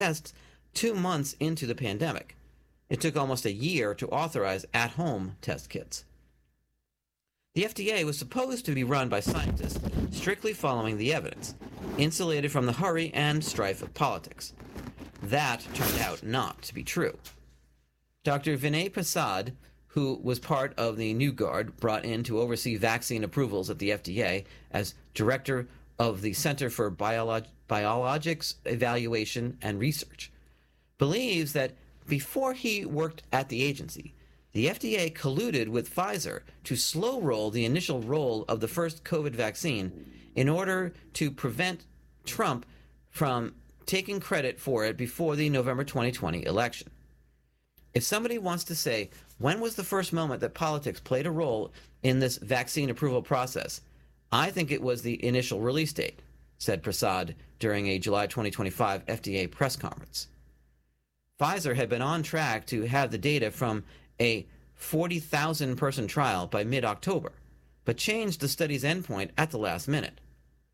tests 2 months into the pandemic. It took almost a year to authorize at-home test kits. The FDA was supposed to be run by scientists strictly following the evidence, insulated from the hurry and strife of politics. That turned out not to be true. Dr. Vinay Prasad, who was part of the new guard brought in to oversee vaccine approvals at the FDA as director of the Center for Biologics Evaluation and Research, believes that before he worked at the agency, the FDA colluded with Pfizer to slow roll the initial roll of the first COVID vaccine in order to prevent Trump from taking credit for it before the November 2020 election. If somebody wants to say, when was the first moment that politics played a role in this vaccine approval process, I think it was the initial release date, said Prasad during a July 2025 FDA press conference. Pfizer had been on track to have the data from a 40,000-person trial by mid-October, but changed the study's endpoint at the last minute.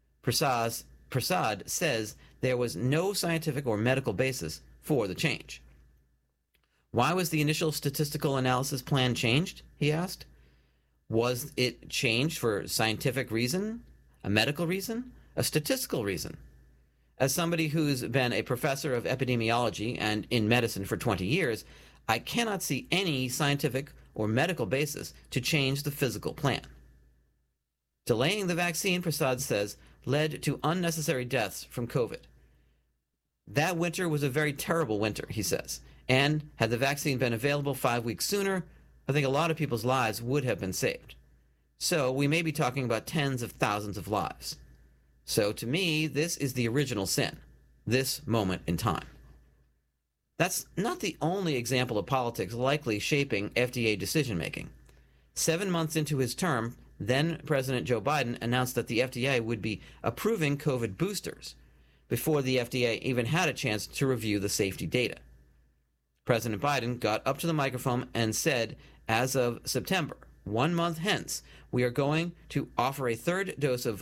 Prasad says there was no scientific or medical basis for the change. Why was the initial statistical analysis plan changed, he asked. Was it changed for scientific reason, a medical reason, a statistical reason? As somebody who's been a professor of epidemiology and in medicine for 20 years, I cannot see any scientific or medical basis to change the physical plan. Delaying the vaccine, Prasad says, led to unnecessary deaths from COVID. That winter was a very terrible winter, he says, and had the vaccine been available 5 weeks sooner, I think a lot of people's lives would have been saved. So we may be talking about tens of thousands of lives. So to me, this is the original sin, this moment in time. That's not the only example of politics likely shaping FDA decision-making. 7 months into his term, then President Joe Biden announced that the FDA would be approving COVID boosters before the FDA even had a chance to review the safety data. President Biden got up to the microphone and said, as of September, 1 month hence, we are going to offer a third dose of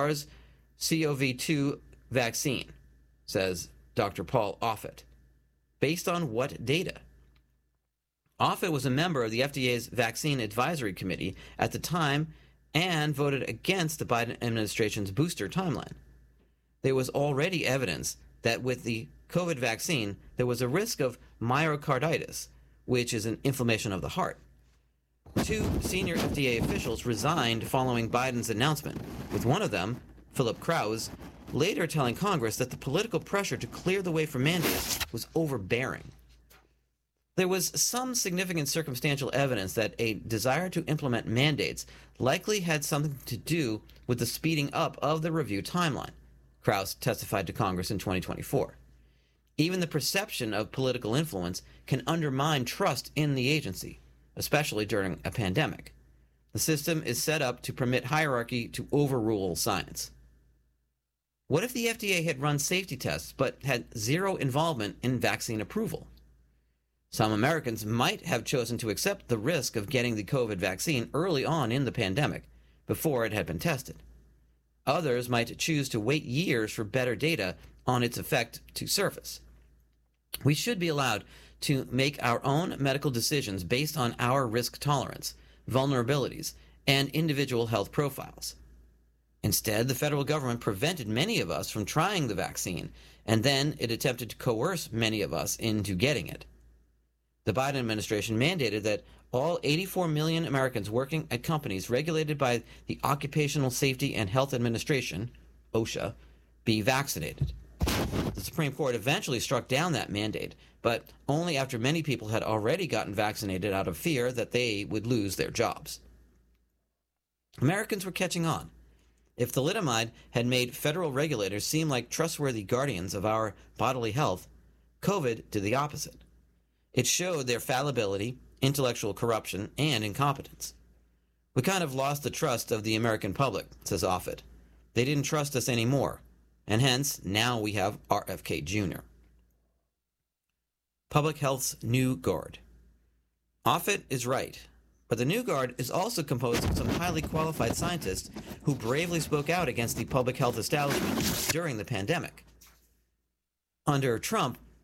SARS-CoV-2 vaccine, says Dr. Paul Offit. Based on what data? Offit was a member of the FDA's Vaccine Advisory Committee at the time and voted against the Biden administration's booster timeline. There was already evidence that with the COVID vaccine, there was a risk of myocarditis, which is an inflammation of the heart. 2 senior FDA officials resigned following Biden's announcement, with one of them, Philip Krause, later telling Congress that the political pressure to clear the way for mandates was overbearing. There was some significant circumstantial evidence that a desire to implement mandates likely had something to do with the speeding up of the review timeline, Krause testified to Congress in 2024. Even the perception of political influence can undermine trust in the agency, especially during a pandemic. The system is set up to permit hierarchy to overrule science. What if the FDA had run safety tests but had zero involvement in vaccine approval? Some Americans might have chosen to accept the risk of getting the COVID vaccine early on in the pandemic, before it had been tested. Others might choose to wait years for better data on its effect to surface. We should be allowed to make our own medical decisions based on our risk tolerance, vulnerabilities, and individual health profiles. Instead, the federal government prevented many of us from trying the vaccine, and then it attempted to coerce many of us into getting it. The Biden administration mandated that all 84 million Americans working at companies regulated by the Occupational Safety and Health Administration, OSHA, be vaccinated. The Supreme Court eventually struck down that mandate, but only after many people had already gotten vaccinated out of fear that they would lose their jobs. Americans were catching on. If thalidomide had made federal regulators seem like trustworthy guardians of our bodily health, COVID did the opposite. It showed their fallibility, intellectual corruption, and incompetence. We kind of lost the trust of the American public, says Offit. They didn't trust us anymore, and hence, now we have RFK Jr. Public Health's New Guard. Offit is right, but the New Guard is also composed of some highly qualified scientists who bravely spoke out against the public health establishment during the pandemic. Under Trump,